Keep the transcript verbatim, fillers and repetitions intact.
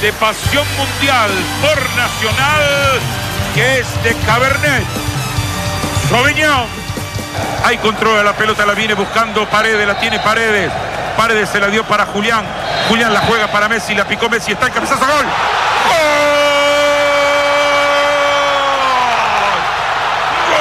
de pasión mundial por Nacional, que es de Cabernet Sauvignon. Hay control de la pelota, la viene buscando Paredes, la tiene Paredes. Paredes se la dio para Julián. Julián la juega para Messi, la picó Messi, está el cabezazo, gol.